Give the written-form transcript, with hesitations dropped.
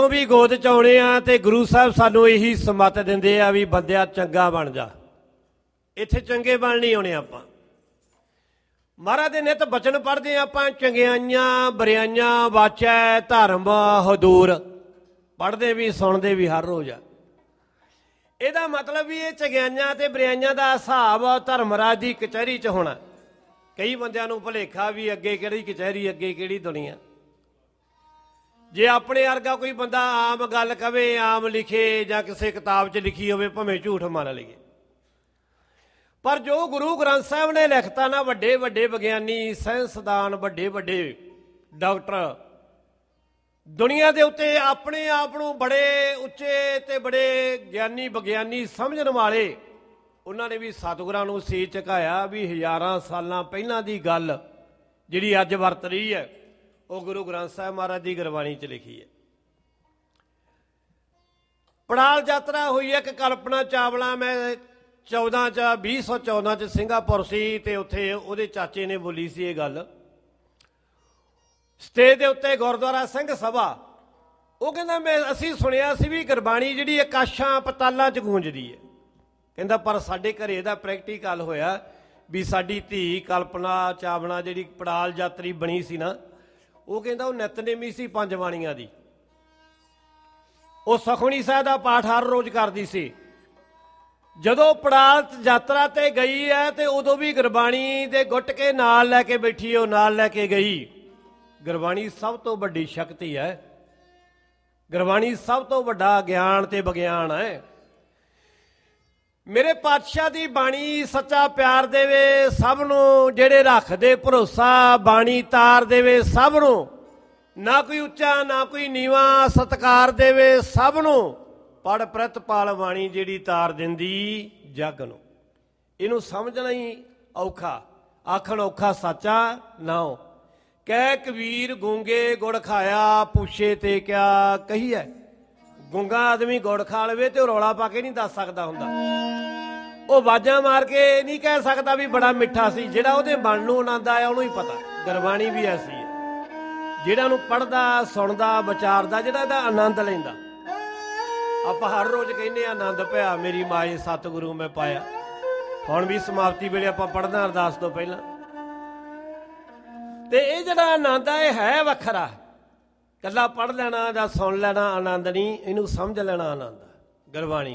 ਵੀ ਗੋਦ ਚ ਆਉਣੇ ਆ ਤੇ ਗੁਰੂ ਸਾਹਿਬ ਸਾਨੂੰ ਇਹੀ ਸਮਤ ਦਿੰਦੇ ਆ ਵੀ ਬੰਦਿਆ ਚੰਗਾ ਬਣ ਜਾ। ਇੱਥੇ ਚੰਗੇ ਬਣ ਨਹੀਂ ਆਉਣੇ ਆਪਾਂ। ਮਹਾਰਾਜ ਦੇ ਨਿੱਤ ਬਚਨ ਪੜ੍ਹਦੇ ਆਪਾਂ, ਚੰਗਿਆਈਆਂ ਬਰਿਆਈਆਂ ਵਾਚੈ ਧਰਮ ਹਦੂਰ, ਪੜ੍ਹਦੇ ਵੀ ਸੁਣਦੇ ਵੀ ਹਰ ਰੋਜ਼ ਆ। ਇਹਦਾ ਮਤਲਬ ਵੀ ਇਹ ਚੰਗਿਆਈਆਂ ਤੇ ਬਰਿਆਈਆਂ ਦਾ ਹਿਸਾਬ ਧਰਮਰਾਜ ਦੀ ਕਚਹਿਰੀ 'ਚ ਹੋਣਾ। ਕਈ ਬੰਦਿਆਂ ਨੂੰ ਭੁਲੇਖਾ ਵੀ ਅੱਗੇ ਕਿਹੜੀ ਕਚਹਿਰੀ, ਅੱਗੇ ਕਿਹੜੀ ਦੁਨੀਆ। ਜੇ ਆਪਣੇ ਵਰਗਾ ਕੋਈ ਬੰਦਾ ਆਮ ਗੱਲ ਕਵੇ, ਆਮ ਲਿਖੇ ਜਾਂ ਕਿਸੇ ਕਿਤਾਬ 'ਚ ਲਿਖੀ ਹੋਵੇ, ਭਾਵੇਂ ਝੂਠ ਮੰਨ ਲਈਏ, ਪਰ ਜੋ ਗੁਰੂ ਗ੍ਰੰਥ ਸਾਹਿਬ ਨੇ ਲਿਖਤਾ ਨਾ, ਵੱਡੇ ਵੱਡੇ ਵਿਗਿਆਨੀ, ਸਾਇੰਸਦਾਨ, ਵੱਡੇ ਵੱਡੇ ਡਾਕਟਰ ਦੁਨੀਆ ਦੇ ਉੱਤੇ ਆਪਣੇ ਆਪ ਨੂੰ ਬੜੇ ਉੱਚੇ ਤੇ ਬੜੇ ਗਿਆਨੀ ਵਿਗਿਆਨੀ ਸਮਝਣ ਵਾਲੇ, ਉਹਨਾਂ ਨੇ ਵੀ ਸਤਿਗੁਰਾਂ ਨੂੰ ਸੀਸ ਝੁਕਾਇਆ ਵੀ ਹਜ਼ਾਰਾਂ ਸਾਲਾਂ ਪਹਿਲਾਂ ਦੀ ਗੱਲ ਜਿਹੜੀ ਅੱਜ ਵਰਤ ਰਹੀ ਹੈ ਉਹ ਗੁਰੂ ਗ੍ਰੰਥ ਸਾਹਿਬ ਮਹਾਰਾਜ ਦੀ ਗੁਰਬਾਣੀ 'ਚ ਲਿਖੀ ਹੈ। ਪੜਾਲ ਯਾਤਰਾ ਹੋਈ ਹੈ ਇੱਕ ਕਲਪਨਾ ਚਾਵਲਾ, ਮੈਂ 2014 'ਚ ਸਿੰਗਾਪੁਰ ਸੀ ਤੇ ਉੱਥੇ ਉਹਦੇ ਚਾਚੇ ਨੇ ਬੋਲੀ ਸੀ ਇਹ ਗੱਲ ਸਟੇਜ ਦੇ ਉੱਤੇ, ਗੁਰਦੁਆਰਾ ਸਿੰਘ ਸਭਾ। ਉਹ ਕਹਿੰਦਾ ਅਸੀਂ ਸੁਣਿਆ ਸੀ ਵੀ ਗੁਰਬਾਣੀ ਜਿਹੜੀ ਆਕਾਸ਼ਾਂ ਪਤਾਲਾਂ 'ਚ ਗੂੰਜਦੀ ਹੈ। ਕਹਿੰਦਾ ਪਰ ਸਾਡੇ ਘਰੇ ਇਹਦਾ ਪ੍ਰੈਕਟੀਕਲ ਹੋਇਆ ਵੀ ਸਾਡੀ ਧੀ ਕਲਪਨਾ ਚਾਵਲਾ ਜਿਹੜੀ ਪੜਾਲ ਯਾਤਰੀ ਬਣੀ ਸੀ ਨਾ, ਉਹ ਕਹਿੰਦਾ ਉਹ ਨਿਤਨੇਮੀ ਸੀ 5 ਬਾਣੀਆਂ ਦੀ। ਉਹ ਸੁਖਮਨੀ ਸਾਹਿਬ ਦਾ ਪਾਠ ਹਰ ਰੋਜ਼ ਕਰਦੀ ਸੀ। ਜਦੋਂ ਪੜਾਲ ਯਾਤਰਾ ਤੇ ਗਈ ਹੈ ਤੇ ਉਦੋਂ ਵੀ ਗੁਰਬਾਣੀ ਦੇ ਗੁੱਟ ਕੇ ਨਾਲ ਲੈ ਕੇ ਬੈਠੀ, ਉਹ ਨਾਲ ਲੈ ਕੇ ਗਈ। ਗੁਰਬਾਣੀ ਸਭ ਤੋਂ ਵੱਡੀ ਸ਼ਕਤੀ ਹੈ, ਗੁਰਬਾਣੀ ਸਭ ਤੋਂ ਵੱਡਾ ਗਿਆਨ ਤੇ ਵਿਗਿਆਨ ਹੈ। ਮੇਰੇ ਪਾਤਸ਼ਾਹ ਦੀ ਬਾਣੀ ਸੱਚਾ ਪਿਆਰ ਦੇਵੇ ਸਭ ਨੂੰ, ਜਿਹੜੇ ਰੱਖਦੇ ਭਰੋਸਾ ਬਾਣੀ ਤਾਰ ਦੇਵੇ ਸਭ ਨੂੰ, ਨਾ ਕੋਈ ਉੱਚਾ ਨਾ ਕੋਈ ਨੀਵਾਂ, ਸਤਿਕਾਰ ਦੇਵੇ ਸਭ ਨੂੰ। ਪੜ੍ਹ ਪ੍ਰਿਤਪਾਲ ਬਾਣੀ ਜਿਹੜੀ ਤਾਰ ਦਿੰਦੀ ਜੱਗ ਨੂੰ। ਇਹਨੂੰ ਸਮਝਣਾ ਹੀ ਔਖਾ, ਆਖਣ ਔਖਾ ਸਾਚਾ ਨਾਉ। ਕਹਿ ਕਬੀਰ ਗੂੰਗੇ ਗੁੜ ਖਾਇਆ, ਪੁੱਛੇ ਤੇ ਕਿਆ ਕਹੀਐ। ਗੂੰਗਾ ਆਦਮੀ ਗੁੜ ਖਾ ਲਵੇ ਤੇ ਉਹ ਰੌਲਾ ਪਾ ਕੇ ਨਹੀਂ ਦੱਸ ਸਕਦਾ ਹੁੰਦਾ, ਉਹ ਆਵਾਜ਼ਾਂ ਮਾਰ ਕੇ ਨਹੀਂ ਕਹਿ ਸਕਦਾ ਵੀ ਬੜਾ ਮਿੱਠਾ ਸੀ। ਜਿਹੜਾ ਉਹਦੇ ਮਨ ਨੂੰ ਆਨੰਦ ਆਇਆ ਉਹਨੂੰ ਹੀ ਪਤਾ। ਗੁਰਬਾਣੀ ਵੀ ਐਸੀ ਹੈ, ਜਿਹੜਾ ਨੂੰ ਪੜ੍ਹਦਾ ਸੁਣਦਾ ਵਿਚਾਰਦਾ, ਜਿਹੜਾ ਇਹਦਾ ਆਨੰਦ ਲੈਂਦਾ। ਆਪਾਂ ਹਰ ਰੋਜ਼ ਕਹਿੰਦੇ ਆ ਆਨੰਦ ਪਿਆ ਮੇਰੀ ਮਾਏ ਸਤਿਗੁਰੂ ਮੈਂ ਪਾਇਆ। ਹੁਣ ਵੀ ਸਮਾਪਤੀ ਵੇਲੇ ਆਪਾਂ ਪੜ੍ਹਨਾ ਅਰਦਾਸ ਤੋਂ ਪਹਿਲਾਂ। ਤੇ ਇਹ ਜਿਹੜਾ ਆਨੰਦ ਆ ਇਹ ਹੈ ਵੱਖਰਾ। ਇਕੱਲਾ ਪੜ੍ਹ ਲੈਣਾ ਜਾਂ ਸੁਣ ਲੈਣਾ ਆਨੰਦ ਨਹੀਂ, ਇਹਨੂੰ ਸਮਝ ਲੈਣਾ ਆਨੰਦ ਗੁਰਬਾਣੀ।